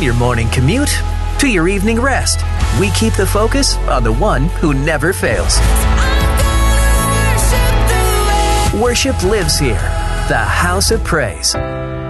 From your morning commute to your evening rest, we keep the focus on the one who never fails. Worship lives here. The House of Praise.